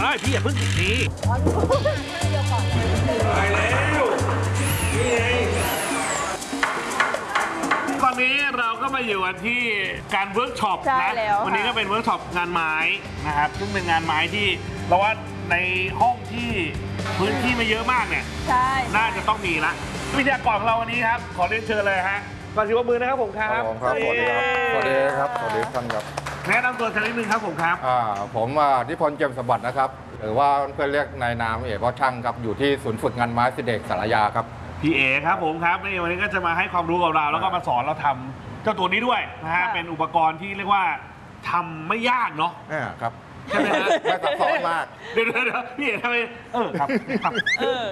พี่อย่าเพิ่งหนีตายแล้วนี่ไงตอนนี้เราก็มาอยู่กันที่การเวิร์กช็อปนะวันนี้ก็เป็นเวิร์กช็อปงานไม้นะครับซึ่งเป็นงานไม้ที่เราว่าในห้องที่พื้นที่ไม่เยอะมากเนี่ยน่าจะต้องมีละวิทยากรของเราวันนี้ครับขอเรียนเชิญเลยฮะก่อนที่ว่ามือนะครับผมครับสวัสดีครับสวัสดีครับสวัสดีท่านครับแนะนำตัวสักนิดนึงครับผมครับผมนิพนธ์เจียมสมบัตินะครับหรือว่าเพื่อนเรียกนายนามเอกว่าช่างครับอยู่ที่ศูนย์ฝึกงานไม้สิเด็กสารยาครับพี่เอครับผมครับนี่วันนี้ก็จะมาให้ความรู้กับเราแล้วก็มาสอนเราทำเจ้าตัวนี้ด้วยนะฮะเป็นอุปกรณ์ที่เรียกว่าทำไม่ยากเนาะครับใช่ไหมฮะไม่ซับซ้อนมากเดี๋ยวพี่เอทำไมครับ